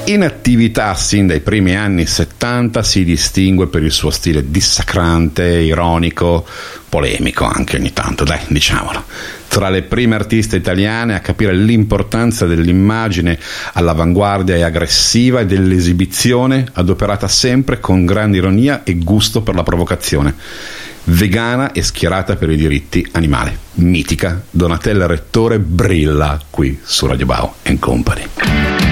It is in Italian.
In attività sin dai primi anni 70, si distingue per il suo stile dissacrante, ironico, polemico anche ogni tanto, dai, diciamolo. Tra le prime artiste italiane a capire l'importanza dell'immagine all'avanguardia e aggressiva e dell'esibizione, adoperata sempre con grande ironia e gusto per la provocazione. Vegana e schierata per i diritti animali. Mitica Donatella Rettore brilla qui su Radio Bao & Company.